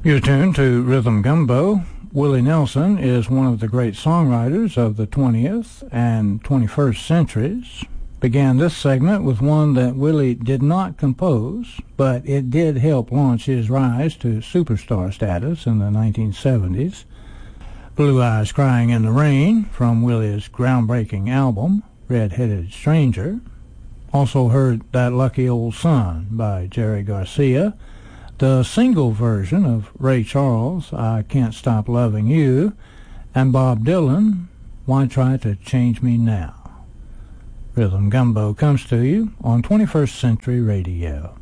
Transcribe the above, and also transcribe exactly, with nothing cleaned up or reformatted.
You're tuned to Rhythm Gumbo. Willie Nelson is one of the great songwriters of the twentieth and twenty-first centuries. Began this segment with one that Willie did not compose, but it did help launch his rise to superstar status in the nineteen seventies. Blue Eyes Crying in the Rain from Willie's groundbreaking album, Red-Headed Stranger. Also heard That Lucky Old Sun by Jerry Garcia, the single version of Ray Charles' I Can't Stop Loving You, and Bob Dylan, Why Try to Change Me Now. Rhythm Gumbo comes to you on twenty-first Century Radio.